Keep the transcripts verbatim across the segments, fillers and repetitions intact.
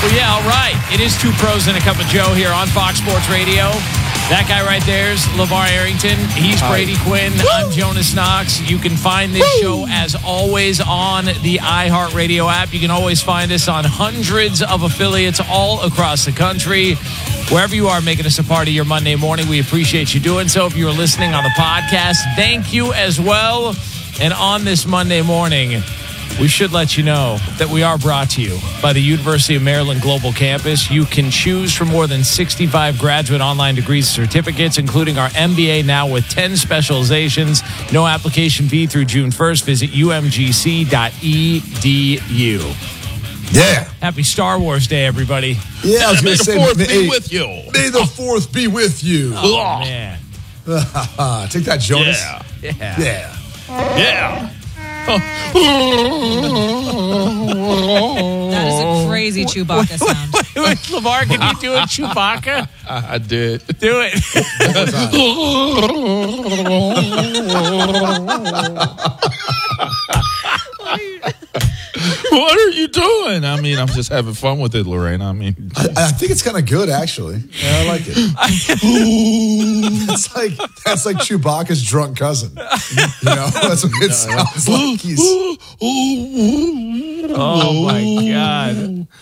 Well, yeah, all right. It is Two Pros and a Cup of Joe here on Fox Sports Radio. That guy right there is LeVar Arrington. He's Brady Hi. Quinn. Woo! I'm Jonas Knox. You can find this Woo! show, as always, on the iHeartRadio app. You can always find us on hundreds of affiliates all across the country. Wherever you are making us a part of your Monday morning, we appreciate you doing so. If you are listening on the podcast, thank you as well. And on this Monday morning, we should let you know that we are brought to you by the University of Maryland Global Campus. You can choose from more than sixty-five graduate online degrees and certificates, including our M B A now with ten specializations. No application fee through June first. Visit u m g c dot e d u. Yeah. Happy Star Wars Day, everybody. Yeah, I was May going to the say, fourth may, be with you. May the fourth be with you. Oh, man. Take that, Jonas. Yeah. Yeah. Yeah. Yeah. That is a crazy Chewbacca sound. Wait, wait, LeVar, can you do a Chewbacca? I did. Do it. What are you doing? I mean, I'm just having fun with it, Lorraine. I mean, I, I think it's kind of good, actually. Yeah, I like it. That's like that's like Chewbacca's drunk cousin. You know, that's what it sounds like. He's... Oh my God!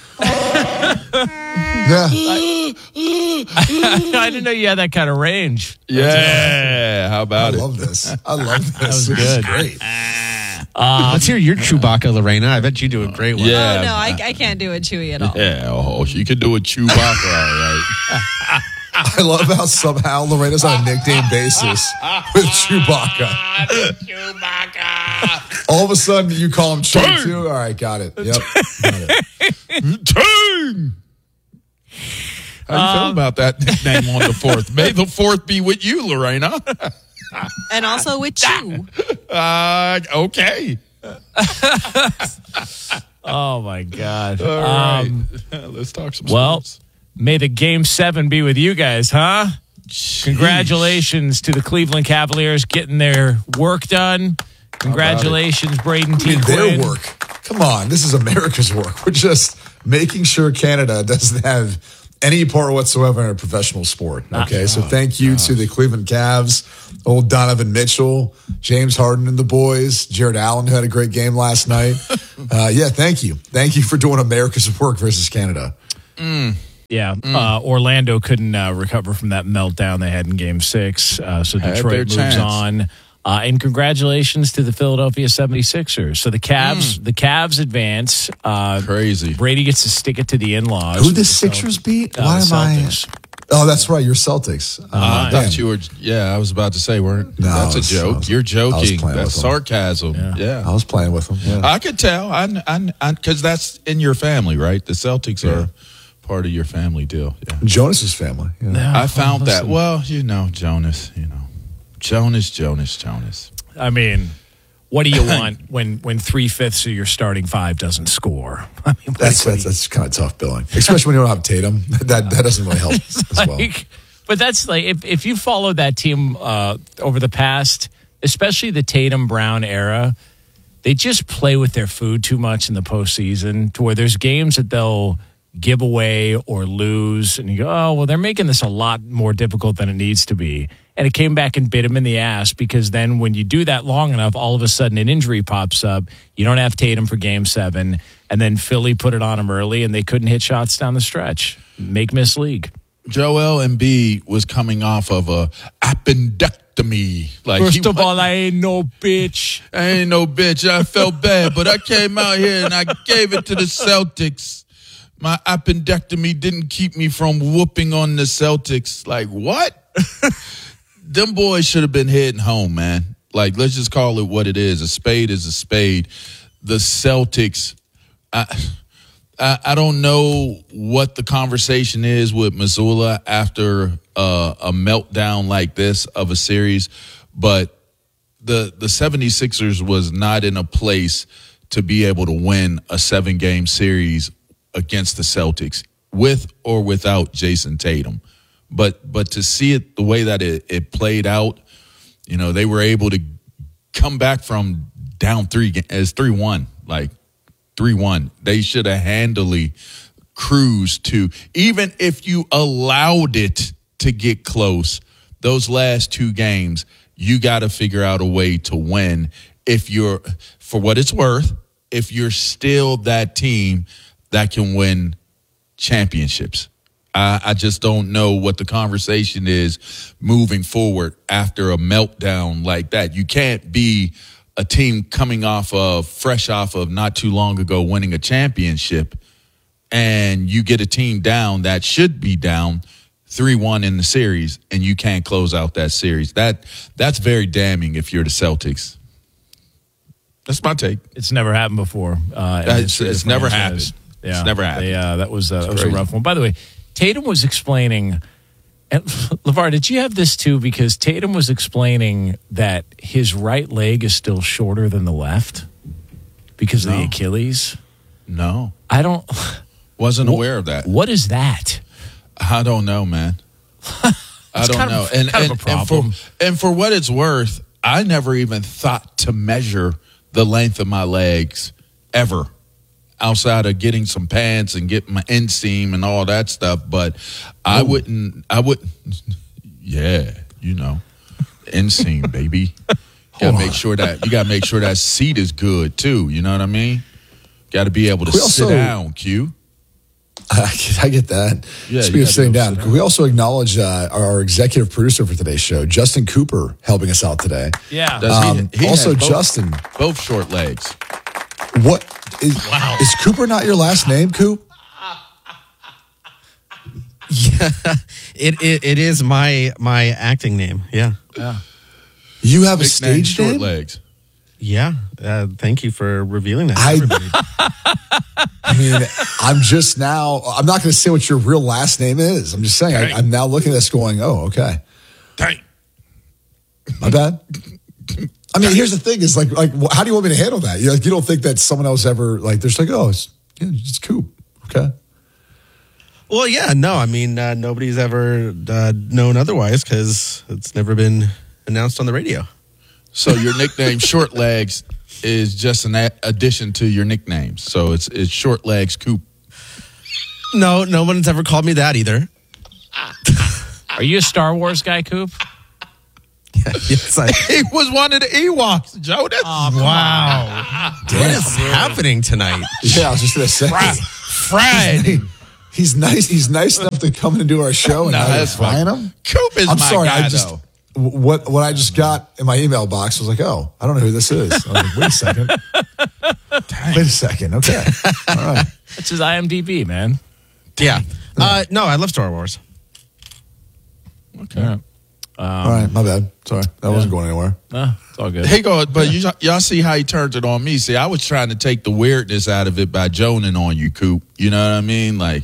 Yeah. I, I didn't know you had that kind of range. yeah. How about I it? love this. I love this. That was This good. is great. Uh, Let's hear your Chewbacca, Lorena. I bet you do a great one. Yeah. Oh, no, I, I can't do it Chewy at all. Yeah. Oh, you can do a Chewbacca, all right. I love how somehow Lorena's on a nickname basis with Chewbacca. Chewbacca. All of a sudden, you call him Chew Turn. too? All right, got it. Yep. Got it. Turn. How do you feel about that nickname on the fourth? May the fourth be with you, Lorena. And also with Chew. Uh, okay. Oh my God! All right. Um, Let's talk some well, sports. may the game seven be with you guys, huh? Congratulations to the Cleveland Cavaliers getting their work done. Congratulations, Braden I T. mean, Quinn. their work. Come on, this is America's work. We're just making sure Canada doesn't have any part whatsoever in a professional sport. Okay, so thank you to the Cleveland Cavs, old Donovan Mitchell, James Harden and the boys, Jared Allen, who had a great game last night. uh, yeah, thank you. Thank you for doing America's work versus Canada. Mm. Yeah, uh, Orlando couldn't uh, recover from that meltdown they had in Game Six, uh, so Had Detroit their moves chance. on. Uh, and congratulations to the Philadelphia seventy-sixers. So the Cavs, Mm. the Cavs advance. Uh, Crazy. Brady gets to stick it to the in-laws. Who the Sixers beat? Uh, Why am Celtics. I? Oh, that's right. You're Celtics. Uh, I damn. thought you were. Yeah, I was about to say, weren't. No, that's I was- a joke. I was- You're I was joking. playing That's with them. sarcasm. Yeah. Yeah. I was playing with them. Yeah. I could tell. I, I, because that's in your family, right? The Celtics Yeah. are part of your family deal. Yeah. Jonas's family. Yeah. Yeah, I found listen. that. Well, you know, Jonas. You know, Jonas, Jonas, Jonas. I mean, what do you want when when three fifths of your starting five doesn't score? I mean, what- That's what that's, do you- that's kind of tough billing, especially when you don't have Tatum. That that doesn't really help as well. like, but that's like if if you followed that team uh, over the past, especially the Tatum Brown era, they just play with their food too much in the postseason to where there's games that they'll give away or lose, and you go, oh well, they're making this a lot more difficult than it needs to be. And it came back and bit him in the ass because then when you do that long enough, all of a sudden an injury pops up. You don't have Tatum for game seven. And then Philly put it on him early and they couldn't hit shots down the stretch. Make miss league. Joel Embiid was coming off of a appendectomy. Like First he of all, I ain't no bitch. I ain't no bitch. I felt bad, but I came out here and I gave it to the Celtics. My appendectomy didn't keep me from whooping on the Celtics. Like, what? Them boys should have been heading home, man. Like, let's just call it what it is. A spade is a spade. The Celtics, I, I, I don't know what the conversation is with Missoula after uh, a meltdown like this of a series, but the the 76ers was not in a place to be able to win a seven-game series against the Celtics with or without Jason Tatum. But but to see it the way that it, it played out, you know, they were able to come back from down three as three one, like three one. They should have handily cruise to. Even if you allowed it to get close, those last two games, you got to figure out a way to win. If you're, for what it's worth, if you're still that team that can win championships. I, I just don't know what the conversation is moving forward after a meltdown like that. You can't be a team coming off of, fresh off of not too long ago winning a championship, and you get a team down that should be down three one in the series, and you can't close out that series. That That's very damning if you're the Celtics. That's my take. It's never happened before. Uh, It's, it's never happened. Yeah, it's never happened. They, uh, that was, uh, that was a crazy. rough one. By the way, Tatum was explaining, and LeVar, did you have this too? Because Tatum was explaining that his right leg is still shorter than the left because of No. the Achilles. No. I don't. Wasn't aware of that. What is that? I don't know, man. I don't kind know. of- and, kind of and, a problem. and for and for what it's worth, I never even thought to measure the length of my legs ever, outside of getting some pants and getting my inseam and all that stuff. But I wouldn't. I would. Yeah, you know, inseam, baby. You gotta make sure that you gotta make sure that seat is good too. You know what I mean? Got to be able to We sit also- down. Q. I get, I get that. Yeah, Speaking you of gotta sitting be able down, to sit can we also acknowledge uh, our executive producer for today's show, Justin Cooper, helping us out today. Yeah. Does he- Um, he also, has both- Justin, Both short legs. what is, is Cooper not your last name, Coop? Yeah, it, it it is my my acting name. Yeah, You have a Nickname stage short name? legs. yeah. Uh, thank you for revealing that. to I- everybody. I mean, I'm just now, I'm not going to say what your real last name is. I'm just saying, I, I'm now looking at this going, oh, okay. Dang. My bad. I mean, here's the thing: is like, like, wh- how do you want me to handle that? You like, you don't think that someone else ever like? There's like, oh, it's, yeah, it's Coop. Okay. Well, yeah, no, I mean, uh, nobody's ever uh, known otherwise because it's never been announced on the radio. So your nickname Short Legs is just an a- addition to your nickname. So it's it's Short Legs Coop. No, no one's ever called me that either. Are you a Star Wars guy, Coop? Yes, I, He was one of the Ewoks, Joe. That's wow. What is happening tonight? Yeah, I was just going to say, Friday. he's nice. He's nice enough to come in and do our show, and No, now you're that's fine. frying him. Coop is I'm my sorry, guy, I just though. w- what what I just got in my email box was like, oh, I don't know who this is. I was like, wait a second. Wait a second. Okay. All right. That's his I M D B, man. Yeah. Uh, no, I love Star Wars. Okay. All right. My bad. Sorry. That wasn't going anywhere. No, it's all good. He go, but you, y'all see how he turns it on me. See, I was trying to take the weirdness out of it by joning on you, Coop. You know what I mean? Like,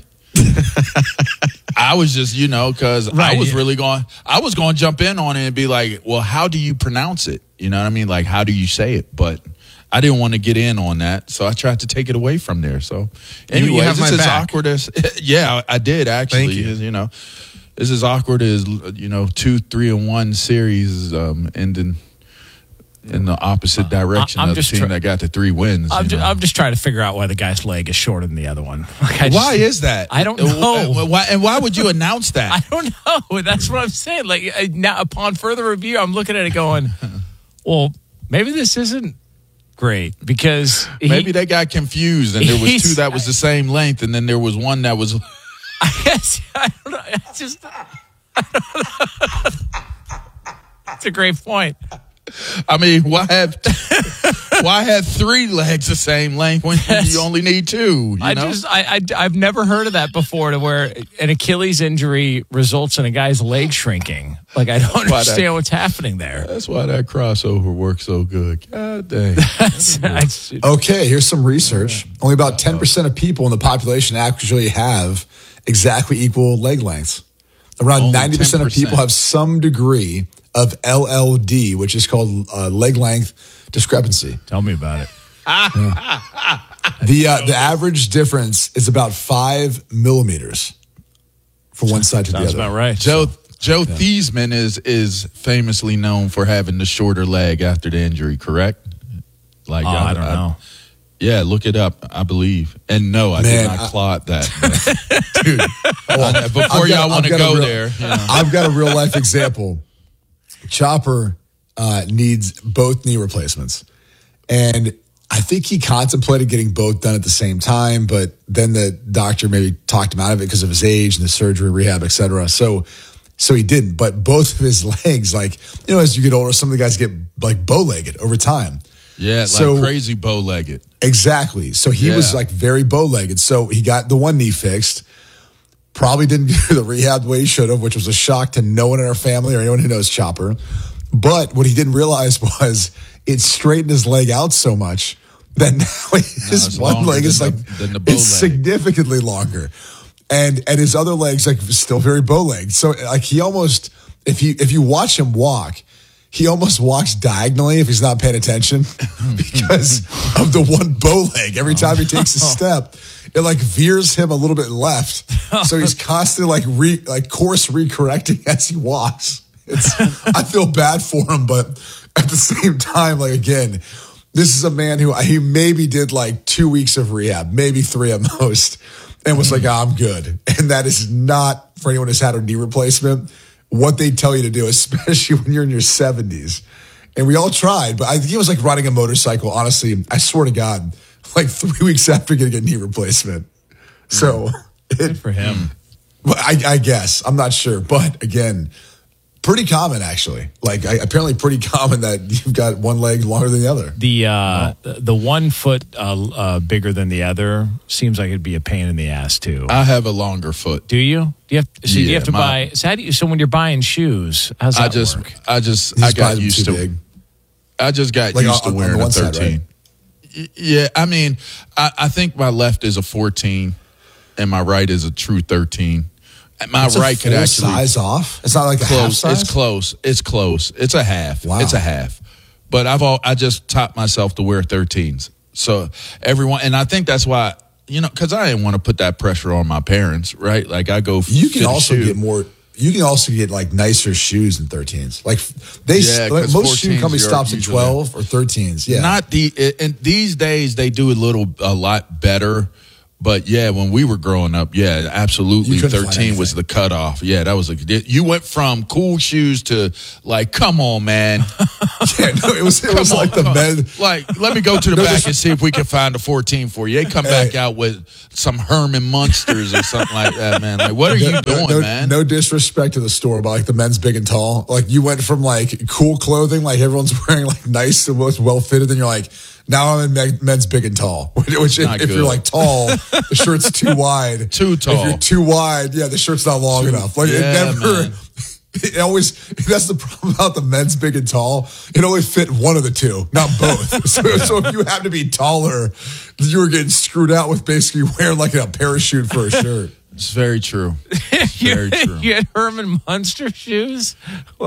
I was just, you know, because I Right, was yeah. really going, I was going to jump in on it and be like, well, how do you pronounce it? You know what I mean? Like, how do you say it? But I didn't want to get in on that, so I tried to take it away from there. So, And you anyway, have my it's as back. awkward as, yeah, I did actually. Thank you. You know, it's as awkward as, you know, two, three, and one series um, ending in the opposite direction I'm of the just team try- that got the three wins. I'm you just, know? I'm just trying to figure out why the guy's leg is shorter than the other one. Like, I Why just- is that? I don't Uh, know. uh, Why, and why would you announce I that? don't know. That's what I'm saying. Like uh, now, upon further review, I'm looking at it going, well, maybe this isn't great because he- Maybe they got confused and there was He's- two that was the same length and then there was one that was. I guess I don't know. It's just. I don't know. It's a great point. I mean, why have why have three legs the same length when Yes. you only need two? You I know? just, I, I, I've never heard of that before, to where an Achilles injury results in a guy's leg shrinking. Like, I don't why that- understand what's happening there. That's why that crossover works so good. God dang. That's- that's- Okay, here's some research. Only about ten percent of people in the population actually have exactly equal leg lengths. Around Only ninety percent of ten percent. people have some degree of L L D, which is called uh, leg length discrepancy. Tell me about it. The uh, the average difference is about five millimeters from one side to the Sounds other. about right. Joe Joe Thiesman is is famously known for having the shorter leg after the injury, correct? Like Oh, I don't know. Yeah, look it up. I believe. And no, I Man, did not I- clot that. Dude, I- before I've got- y'all want I've to got a go real- there, you know. I've got a real life example. Chopper uh, needs both knee replacements. And I think he contemplated getting both done at the same time, but then the doctor maybe talked him out of it because of his age and the surgery, rehab, et cetera. So, so he didn't. But both of his legs, like, you know, as you get older, some of the guys get like bow-legged over time. Yeah, like So- crazy bow-legged. Exactly. So he was Yeah. like very bow-legged. So he got the one knee fixed. Probably didn't do the rehab the way he should have, which was a shock to no one in our family or anyone who knows Chopper. But what he didn't realize was it straightened his leg out so much that now his it's one longer leg is than like the- than the bow it's leg. significantly longer, and and his other legs like still very bow-legged. So like he almost if he if you watch him walk. He almost walks diagonally if he's not paying attention because of the one bow leg. Every time he takes a step, it like veers him a little bit left. So he's constantly like re like course recorrecting as he walks. It's I feel bad for him, but at the same time, like again, this is a man who he maybe did like two weeks of rehab, maybe three at most, and was like, oh, I'm good. And that is not for anyone who's had a knee replacement what they tell you to do, especially when you're in your seventies. And we all tried, but I think it was like riding a motorcycle. Honestly, I swear to God, like three weeks after getting a knee replacement. So it, For him. well, I, I guess I'm not sure, but again, pretty common actually. Like I, apparently pretty common that you've got one leg longer than the other. The uh, the one foot uh, uh, bigger than the other seems like it'd be a pain in the ass too. I have a longer foot. do you? Do you have? So you Yeah, have to my- buy. So, how do you, so when you're buying shoes, how's that I just, work? I just, He's I got probably used too to. big. I just got Like, used on- to on the wearing a one side, thirteen. Y- Yeah, I mean, I, I think my left is a fourteen, and my right is a true thirteen. And My It's a right could full actually size off. It's not like a half close. size. It's close. It's close. It's a half. Wow. It's a half. But I've all I just taught myself to wear thirteens. So everyone, and I think that's why, you know, because I didn't want to put that pressure on my parents, right? Like I go. You fit can a also shoe. get more. You can also get like nicer shoes than thirteens. Like they, Yeah, like, 'cause most shoe fourteens companies are stops at usually- twelve or thirteens. Yeah, Not the and these days they do a little a lot better. But yeah, when we were growing up, yeah, absolutely, You couldn't find thirteen was anything. the cutoff. Yeah, that was a. You went from cool shoes to like, come on, man, yeah. No, it was it was Come like on, the come on. men. Like, let me go to the No, back just- and see if we can find a fourteen for you. They come back Hey. out with some Herman Munsters or something like that, man. Like, what are you No, doing, no, man? no disrespect to the store, but like the men's big and tall. Like you went from like cool clothing, like everyone's wearing like nice and well fitted, and you're like, now I'm in men- men's big and tall. Which if, Not if good. you're like tall, the shirt's too wide. Too tall. If you're too wide, yeah, the shirt's not long enough. Like yeah, it never. man. It always that's the problem about the men's big and tall. It only fit one of the two, not both. so, so if you happen to be taller, you were getting screwed out with basically wearing like a parachute for a shirt. It's very true. Very true. You had Herman Munster shoes.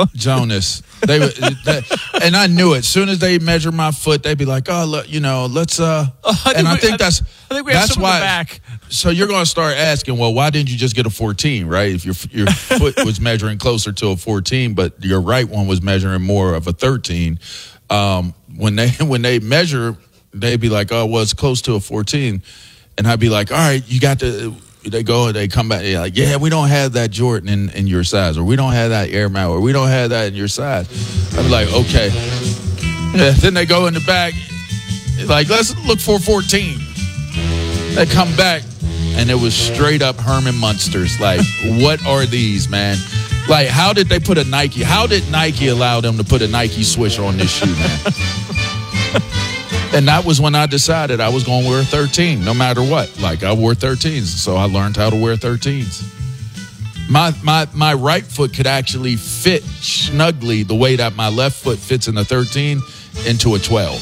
Jonas, they, would- that, and I knew it. As soon as they measure my foot, they'd be like, "Oh, look, you know, let's." uh I And I we- think that's I think we have that's some in the why. back. So you're going to start asking, well, why didn't you just get a fourteen, right? If your your foot was measuring closer to a fourteen, but your right one was measuring more of a thirteen. Um, when they when they measure, they'd be like, "Oh, well, it's close to a fourteen," and I'd be like, "All right, you got to." They go and they come back. They're like, yeah, we don't have that Jordan in, in your size, or we don't have that Air Max, or we don't have that in your size. I'd be like, okay. Yeah, then they go in the back, like, let's look for fourteen. They come back, and it was straight up Herman Munsters. Like, what are these, man? Like, how did they put a Nike? How did Nike allow them to put a Nike swoosh on this shoe, man? And that was when I decided I was going to wear a thirteen, no matter what. Like, I wore thirteens, so I learned how to wear thirteens. My my my right foot could actually fit snugly the way that my left foot fits in a thirteen into a twelve.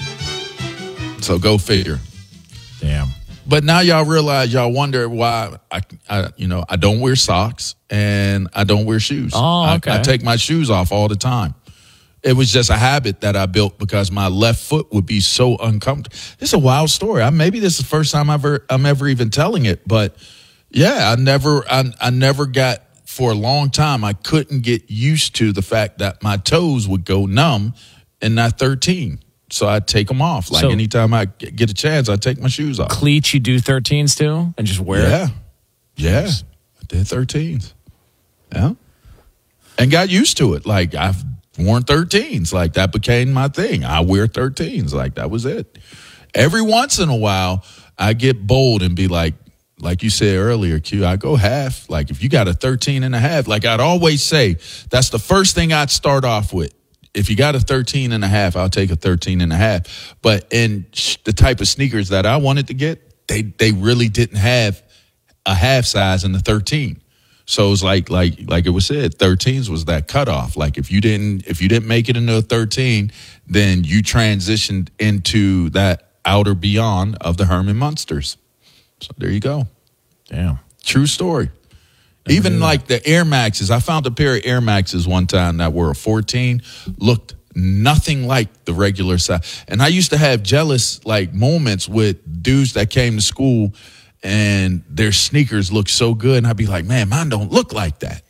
So go figure. Damn. But now y'all realize, y'all wonder why I, I you know, I don't wear socks and I don't wear shoes. Oh, okay. I, I take my shoes off all the time. It was just a habit that I built because my left foot would be so uncomfortable. It's a wild story. I, maybe this is the first time I've ever, I'm ever even telling it, but yeah, I never, I, I never got, for a long time, I couldn't get used to the fact that my toes would go numb in that thirteen. so I take them off. Like So- anytime I g- get a chance, I take my shoes off. Cleats, you do thirteens too, and just wear Yeah, it. yeah, I did thirteens. Yeah, and got used to it. Like I've worn thirteens. Like that became my thing. I wear thirteens. Like that was it. Every once in a while, I get bold and be like, like you said earlier, Q, I go half. Like if you got a thirteen and a half, like I'd always say, that's the first thing I'd start off with. If you got a thirteen and a half, I'll take a thirteen and a half. But in sh- the type of sneakers that I wanted to get, they they really didn't have a half size in the thirteen. So it was like like like it was said, thirteens was that cutoff. Like if you didn't if you didn't make it into a thirteen, then you transitioned into that outer beyond of the Herman Munsters. So there you go. Damn. True story. Even like the Air Maxes, I found a pair of Air Maxes one time that were a fourteen, looked nothing like the regular size. And I used to have jealous like moments with dudes that came to school and their sneakers looked so good. And I'd be like, man, mine don't look like that.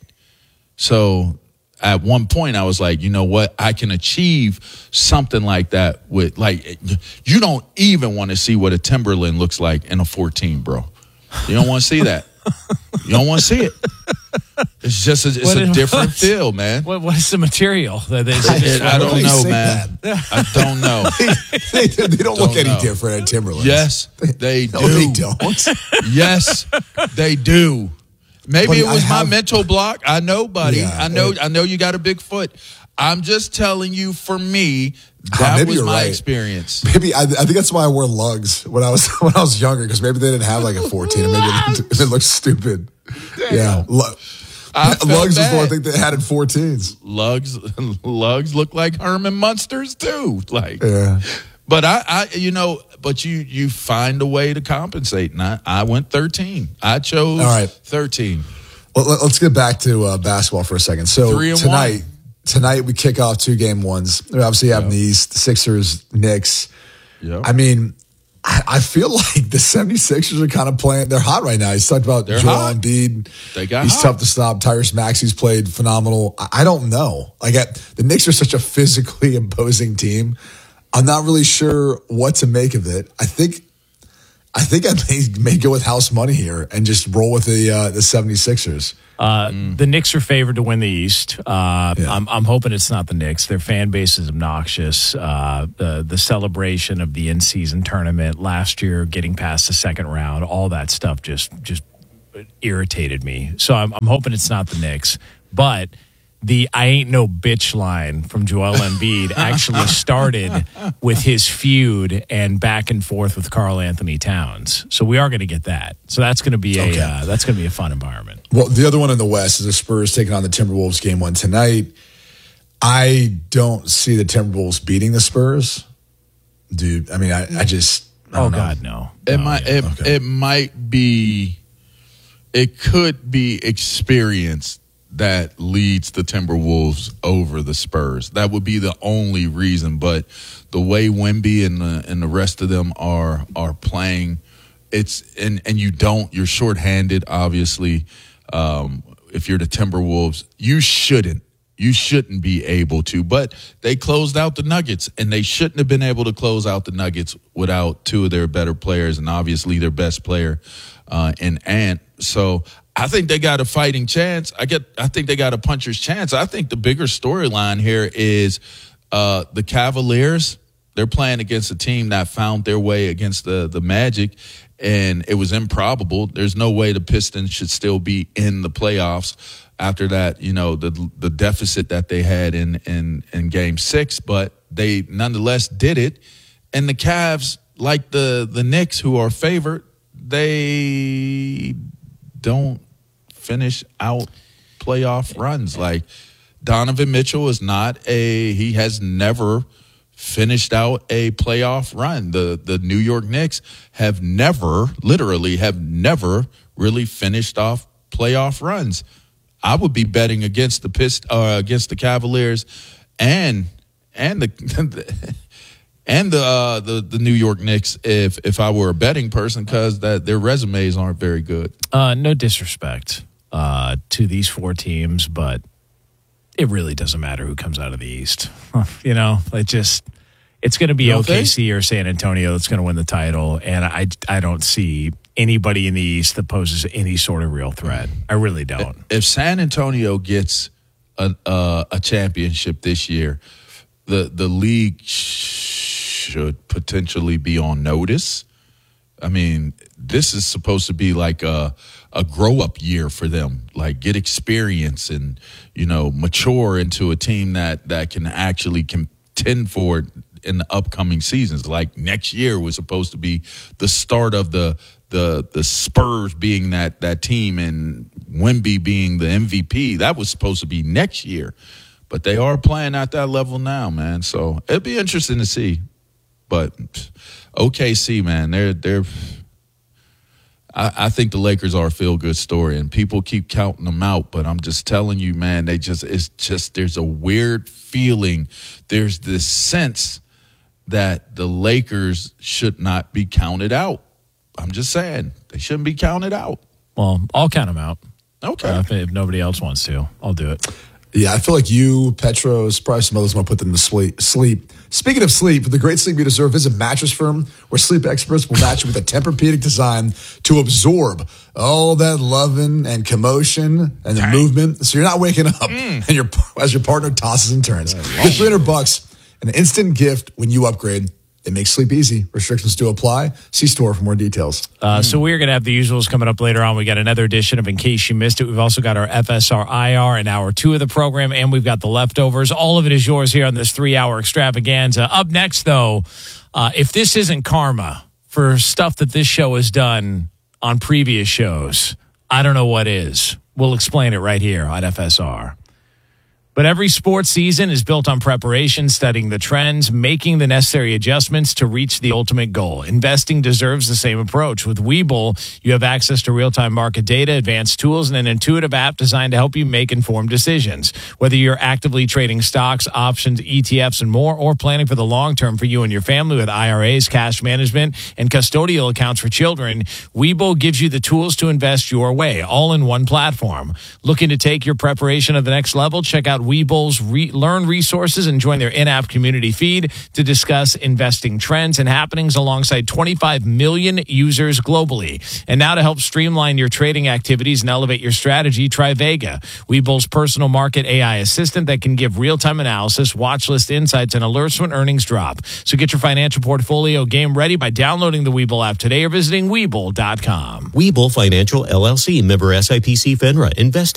So at one point I was like, you know what? I can achieve something like that with like, you don't even want to see what a Timberland looks like in a fourteen, bro. You don't want to see that. You don't want to see it. It's just a, it's What a is- different what- feel, man. What what is the material? That they, I, I don't They know, say man. I don't know. they, they don't, look Don't any know. different at Timberlands. Yes, they do. No, they don't. Yes, they do. Maybe Buddy, it was I my have- mental block. I know, buddy. Yeah, I know. it- I know you got a big foot. I'm just telling you. For me, Ah, that maybe was you're my right. experience. Maybe I, I think that's why I wore lugs when I was when I was younger, because maybe they didn't have like a fourteen, or maybe it looked, it looked stupid. Yeah, Lu- I felt lugs was the one bad. thing they had in fourteens. Lugs, lugs look like Herman Munsters too. Like, Yeah. but I, I, you know, but you, you find a way to compensate. And I, I went thirteen. I chose All right. thirteen. Well, let- let's get back to uh, basketball for a second. So Three and tonight, one. tonight we kick off two game ones. We obviously have the East, the Sixers, Knicks. Yep. I mean, I, I feel like the 76ers are kind of playing. They're hot right now. He's talked about They're Joel hot. Embiid. They got He's hot. tough to stop. Tyrese Maxey's played phenomenal. I, I don't know. Like I, the Knicks are such a physically imposing team. I'm not really sure what to make of it. I think, I think I may, may go with house money here and just roll with the uh, the 76ers. Uh, The Knicks are favored to win the East. Uh, Yeah. I'm, I'm hoping it's not the Knicks. Their fan base is obnoxious. Uh, the, the celebration of the in-season tournament last year, getting past the second round, all that stuff just just irritated me. So I'm, I'm hoping it's not the Knicks. But the I ain't no bitch line from Joel Embiid actually started with his feud and back and forth with Karl Anthony Towns. So we are going to get that. So that's going to be a Okay. uh, that's going to be a fun environment. Well, the other one in the West is the Spurs taking on the Timberwolves game one tonight. I don't see the Timberwolves beating the Spurs. Dude, I mean, I, I just, I Oh don't know. God, no. It No, might yeah. it, okay. it might be it could be experience that leads the Timberwolves over the Spurs. That would be the only reason. But the way Wemby and the and the rest of them are are playing, it's and and you don't you're shorthanded. Obviously, um, if you're the Timberwolves, you shouldn't. You shouldn't be able to, but they closed out the Nuggets, and they shouldn't have been able to close out the Nuggets without two of their better players, and obviously their best player uh, in Ant. So I think they got a fighting chance. I get. I think they got a puncher's chance. I think the bigger storyline here is uh, the Cavaliers. They're playing against a team that found their way against the the Magic, and it was improbable. There's no way the Pistons should still be in the playoffs after that, you know, the the deficit that they had in, in, in game six, but they nonetheless did it. And the Cavs, like the, the Knicks, who are favored, they don't finish out playoff runs. Like Donovan Mitchell is not a, he has never finished out a playoff run. The the New York Knicks have never, literally have never really finished off playoff runs. I would be betting against the Pist, uh, against the Cavaliers, and and the and the uh, the the New York Knicks if if I were a betting person, because that their resumes aren't very good. Uh, no disrespect uh, to these four teams, but it really doesn't matter who comes out of the East. You know, it just It's going to be You don't O K think? C or San Antonio that's going to win the title, and I, I don't see anybody in the East that poses any sort of real threat. I really don't. If San Antonio gets a uh, a championship this year, the the league sh- should potentially be on notice. I mean, this is supposed to be like a a grow up year for them, like get experience and, you know, mature into a team that that can actually contend for it in the upcoming seasons. Like next year was supposed to be the start of the the the Spurs being that that team and Wemby being the M V P. That was supposed to be next year, but they are playing at that level now, man. So it'd be interesting to see. But O K C, man, they're they're. I, I think the Lakers are a feel good story, and people keep counting them out. But I'm just telling you, man, they just it's just there's a weird feeling. There's this sense that the Lakers should not be counted out. I'm just saying they shouldn't be counted out. Well, I'll count them out. Okay, Uh, if, if nobody else wants to, I'll do it. Yeah, I feel like you, Petros, probably some others want to put them to sleep. sleep. Speaking of sleep, the great sleep you deserve, visit Mattress Firm, where sleep experts will match you with a Tempur-Pedic design to absorb all that loving and commotion and the movement, so you're not waking up and your as your partner tosses and turns. Get three hundred bucks, an instant gift when you upgrade. It makes sleep easy. Restrictions do apply. See store for more details. Uh, So we're going to have the usuals coming up later on. We got another edition of In Case You Missed It. We've also got our F S R I R in hour two of the program, and we've got the leftovers. All of it is yours here on this three-hour extravaganza. Up next, though, uh, if this isn't karma for stuff that this show has done on previous shows, I don't know what is. We'll explain it right here on F S R. But every sports season is built on preparation, studying the trends, making the necessary adjustments to reach the ultimate goal. Investing deserves the same approach. With Webull, you have access to real-time market data, advanced tools, and an intuitive app designed to help you make informed decisions. Whether you're actively trading stocks, options, E T Fs, and more, or planning for the long term for you and your family with I R As, cash management, and custodial accounts for children, Webull gives you the tools to invest your way, all in one platform. Looking to take your preparation to the next level? Check out Webull's Re- Learn resources and join their in-app community feed to discuss investing trends and happenings alongside twenty-five million users globally. And now to help streamline your trading activities and elevate your strategy, try Vega, Webull's personal market A I assistant that can give real-time analysis, watch list insights, and alerts when earnings drop. So get your financial portfolio game ready by downloading the Webull app today or visiting Webull dot com. Webull Financial L L C, member S I P C FINRA. Invest